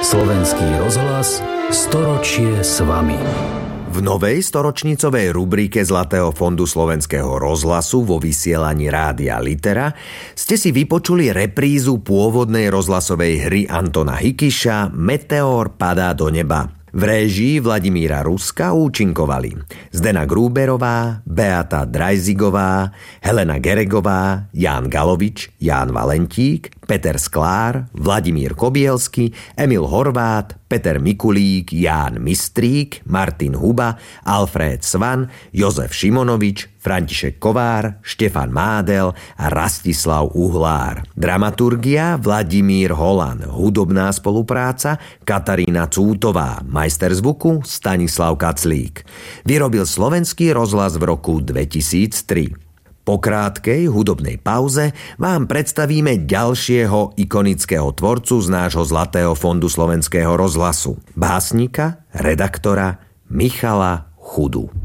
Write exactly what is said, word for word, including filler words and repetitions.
Slovenský rozhlas storočie s vami. V novej storočnicovej rubrike Zlatého fondu Slovenského rozhlasu vo vysielaní Rádia Litera ste si vypočuli reprízu pôvodnej rozhlasovej hry Antona Hikiša Meteor padá do neba. V réžii Vladimíra Ruska účinkovali Zdena Grúberová, Beata Drajzigová, Helena Geregová, Ján Galovič, Ján Valentík, Peter Sklár, Vladimír Kobielsky, Emil Horvát, Peter Mikulík, Ján Mistrík, Martin Huba, Alfred Svan, Jozef Šimonovič, František Kovár, Štefan Mádel a Rastislav Uhlár. Dramaturgia Vladimír Holan, hudobná spolupráca Katarína Cútová, majster zvuku Stanislav Kaclík. Vyrobil Slovenský rozhlas v roku dvetisíctri. Po krátkej hudobnej pauze vám predstavíme ďalšieho ikonického tvorcu z nášho Zlatého fondu Slovenského rozhlasu. Básnika, redaktora Michala Chudu.